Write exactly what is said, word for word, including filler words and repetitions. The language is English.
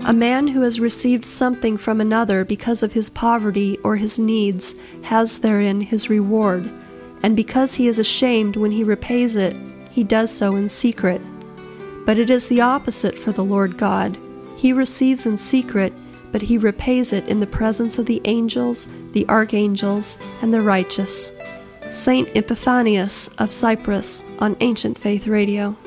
A man who has received something from another because of his poverty or his needs has therein his reward, and because he is ashamed when he repays it, he does so in secret. But it is the opposite for the Lord God. He receives in secret, but he repays it in the presence of the angels, the archangels, and the righteous. Saint Epiphanius of Cyprus on Ancient Faith Radio.